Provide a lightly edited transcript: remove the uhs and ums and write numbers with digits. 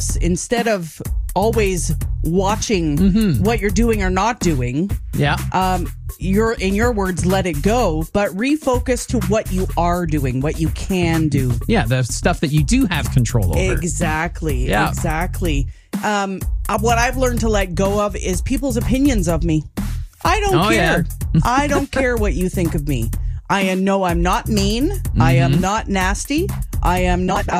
instead of always watching what you're doing or not doing. Yeah. You're, in your words, let it go, but refocus to what you are doing, what you can do. Yeah, the stuff that you do have control over. Exactly. Yeah. Exactly. What I've learned to let go of is people's opinions of me. I don't care. Yeah. I don't care what you think of me. I know I'm not mean. I am not nasty. I am not